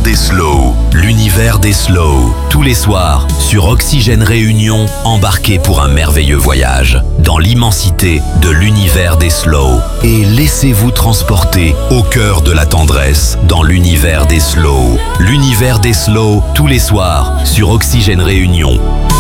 des slows. L'univers des slows. Tous les soirs, sur Oxygène Réunion, embarquez pour un merveilleux voyage dans l'immensité de l'univers des slows. Et laissez-vous transporter au cœur de la tendresse dans l'univers des slows. L'univers des slows, tous les soirs, sur Oxygène Réunion.